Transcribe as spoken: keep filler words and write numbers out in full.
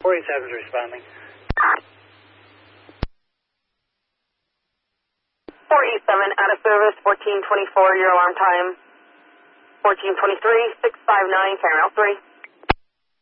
forty-seven is responding. four eighty-seven, out of service, fourteen twenty-four, your alarm time. fourteen twenty-three, six five nine, carry out three.